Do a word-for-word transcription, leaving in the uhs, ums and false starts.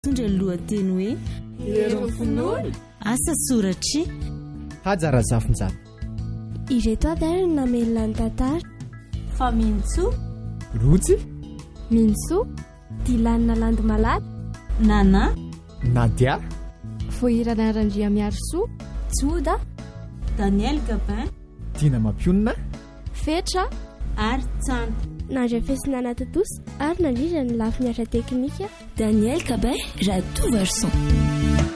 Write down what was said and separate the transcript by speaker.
Speaker 1: Tondra lohateny hoe
Speaker 2: Herim-ponoana
Speaker 1: asa soratry
Speaker 3: hajara zafinjany.
Speaker 4: Ireto avy ary no namelona ny tantara.
Speaker 1: Fa Mintsoa,
Speaker 3: Rotsy,
Speaker 4: Mintsoa, Dilanina Landimalala,
Speaker 1: Nana,
Speaker 3: Nadia,
Speaker 4: Voahirana Randriamiarisoa, Joda,
Speaker 1: Daniel Gabin,
Speaker 3: Tina Mampionina,
Speaker 4: Fetra,
Speaker 1: ary Tsanta.
Speaker 4: Nandria Fesinana Totosa ary nandrindra ny lafiny asa teknika
Speaker 5: Daniel Gabin, Radou Verson.